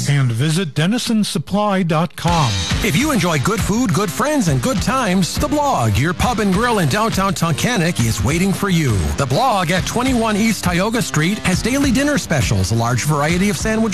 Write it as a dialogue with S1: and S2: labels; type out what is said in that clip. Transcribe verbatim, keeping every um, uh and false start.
S1: And visit Denison Supply dot com.
S2: If you enjoy good food, good friends, and good times, The Blog, your pub and grill in downtown Tunkhannock, is waiting for you. The Blog at twenty-one East Tioga Street has daily dinner specials, a large variety of sandwiches,